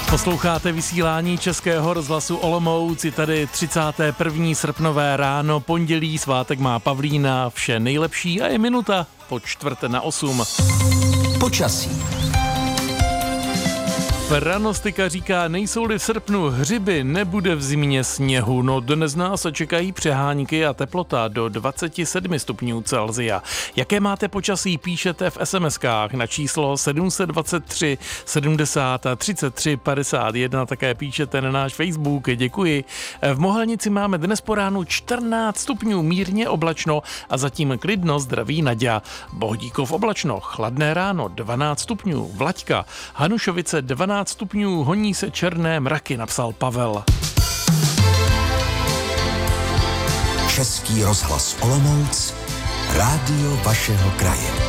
Posloucháte vysílání Českého rozhlasu Olomouc, je tady 31. srpnové ráno, pondělí, svátek má Pavlína, vše nejlepší a je minuta po 7:45. Počasí. Pranostika říká, nejsou-li v srpnu hřiby, nebude v zimě sněhu. No dnes nás čekají přehánky a teplota do 27 stupňů Celsia. Jaké máte počasí, píšete v SMS-kách na číslo 723 70 33 51, také píšete na náš Facebook, děkuji. V Mohelnici máme dnes po ránu 14 stupňů, mírně oblačno a zatím klidno, zdraví Naďa. Bohdíkov oblačno, chladné ráno 12 stupňů, Vlaďka, Hanušovice 12 stupňů, honí se černé mraky, napsal Pavel. Český rozhlas Olomouc, rádio vašeho kraje.